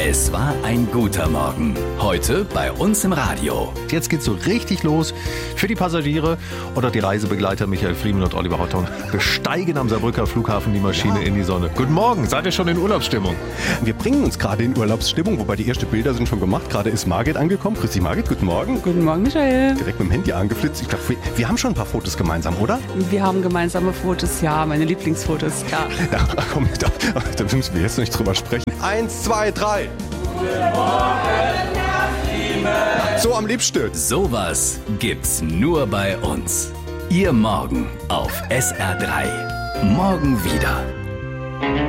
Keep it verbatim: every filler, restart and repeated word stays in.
Es war ein guter Morgen. Heute bei uns im Radio. Jetzt geht's so richtig los. Für die Passagiere oder die Reisebegleiter Michael Friemann und Oliver Hotton besteigen am Saarbrücker Flughafen die Maschine ja. in die Sonne. Guten Morgen, seid ihr schon in Urlaubsstimmung? Wir bringen uns gerade in Urlaubsstimmung, wobei die ersten Bilder sind schon gemacht. Gerade ist Margit angekommen. Grüß dich, Margit, guten Morgen. Guten Morgen, Michael. Direkt mit dem Handy angeflitzt. Ich glaube, wir, wir haben schon ein paar Fotos gemeinsam, oder? Wir haben gemeinsame Fotos, ja, meine Lieblingsfotos, ja. Ja, komm, da, da müssen wir jetzt nicht drüber sprechen. Eins, zwei, drei. Guten Morgen, so am liebsten. Sowas gibt's nur bei uns. Ihr Morgen auf S R drei. Morgen wieder.